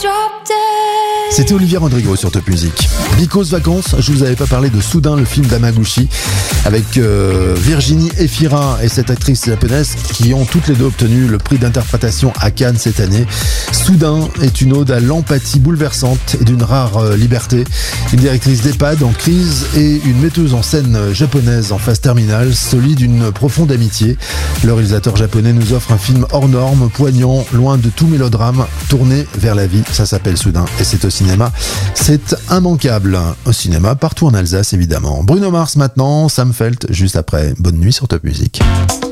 C'était Olivier Rodrigo sur Top Music. Because Vacances, je vous avais pas parlé de Soudain, le film d'Hamaguchi, avec Virginie Efira et cette actrice japonaise qui ont toutes les deux obtenu le prix d'interprétation à Cannes cette année. Soudain est une ode à l'empathie bouleversante et d'une rare liberté. Une directrice d'EHPAD en crise et une metteuse en scène japonaise en phase terminale, solide d'une profonde amitié. Le réalisateur japonais nous offre un film hors norme, poignant, loin de tout mélodrame, tourné vers la vie. Ça s'appelle Soudain et c'est au cinéma. C'est immanquable. Au cinéma, partout en Alsace évidemment. Bruno Mars maintenant, Sam Felt juste après. Bonne nuit sur Top Music.